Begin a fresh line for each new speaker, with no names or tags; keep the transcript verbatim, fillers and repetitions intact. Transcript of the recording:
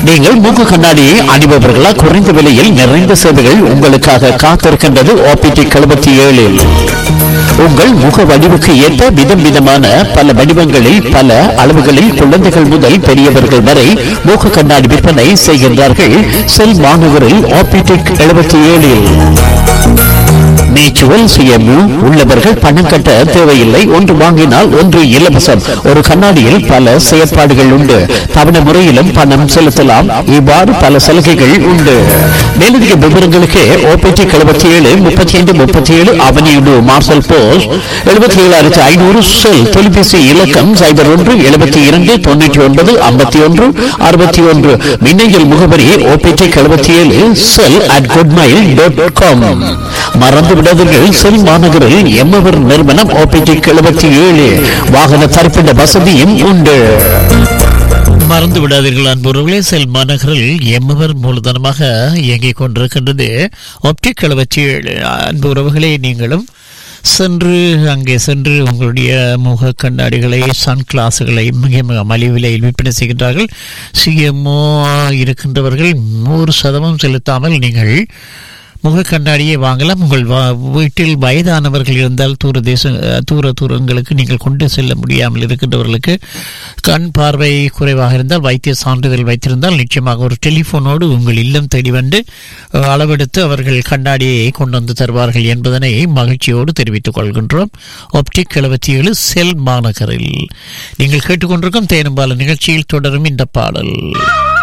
நீங்கள் மூக்கு கண்ணாடியை அணிபவர்களா? குறைந்த விலையில் நிறைந்த சேவைகள் உங்களுக்காக காத்திருக்கின்றது. ஆபிடிக் எழுபத்தி ஏழில் உங்கள் முக வடிவுக்கு ஏற்ப விதம் விதமான பல வடிவங்களில் பல அளவுகளில் குழந்தைகள் முதல் பெரியவர்கள் வரை மூக்கு கண்ணாடி விற்பனை செய்கின்றார்கள். செல் மாநகரில் ஆபிடிக் எழுபத்தி ஏழில் நேச்சுரல் சிஎம்யூ உள்ளவர்கள் பணம் கட்ட தேவையில்லை. ஒன்று வாங்கினால் ஒன்று இலவசம். ஒரு கண்ணாடியில் பல செயற்பாடுகள் உண்டு. தவணை முறையிலும் பணம் செலுத்தலாம். இவ்வாறு பல சலுகைகள் உண்டு. மேலதிக விவரங்களுக்கு ஆபிடிக் எழுபத்தி ஏழு முப்பத்தி ஐந்து முப்பத்தி ஏழு அவனியுடு மார்சல் போஸ்ட் எழுபத்தி ஏழாயிரத்தி ஐநூறு செல் தொலைபேசி இலக்கம் சைபர் ஒன்று எழுபத்தி இரண்டு தொண்ணூற்றி ஒன்பது ஐம்பத்தி ஒன்று அறுபத்தி ஒன்று. மின்னஞ்சல் முகவரி ஆபிடிக் எழுபத்தி ஏழு செல் அட் குட்மைல் டாட் காம். மறந்து விடாதீர்கள், செல் மாநகரில் எம்மவர் நிறுவனம் ஆபிடிக் எழுபத்தி ஏழு வாகன தரிப்பிட வசதியும் உண்டு. மறந்து விடாதீர்கள் அன்புறவுகளே, செல் மாநகரில் எம்மவர் மூலதனமாக இயங்கிக் கொண்டிருக்கின்றது ஆப்டிக் எழுபத்தி ஏழு. அன்பு உறவுகளே, நீங்களும் சென்று அங்கே சென்று உங்களுடைய முக கண்ணாடிகளை சன் கிளாஸுகளை மிக மிக மலிவு விலையில் விற்பனை செய்கின்றார்கள். சிஎம்ஓ இருக்கின்றவர்கள் நூறு சதவீதம் செலுத்தாமல் நீங்கள் முக கண்ணாடியை வாங்கலாம். உங்கள் வீட்டில் வயதானவர்கள் இருந்தால் தூர தேச தூர தூரங்களுக்கு நீங்கள் கொண்டு செல்ல முடியாமல் இருக்கின்றவர்களுக்கு, கண் பார்வை குறைவாக இருந்தால் வைத்திய சான்றிதழ் வைத்திருந்தால் நிச்சயமாக ஒரு டெலிஃபோனோடு உங்கள் இல்லம் தேடி வந்து அளவெடுத்து அவர்கள் கண்ணாடியை கொண்டு வந்து தருவார்கள் என்பதனை மகிழ்ச்சியோடு தெரிவித்துக் கொள்கின்றோம். ஆப்டிக் எழுபத்தி ஏழு செல் மாநகரில் நீங்கள் கேட்டுக்கொண்டிருக்கும் தேனும்பால நிகழ்ச்சியில் தொடரும் இந்த பாடல்.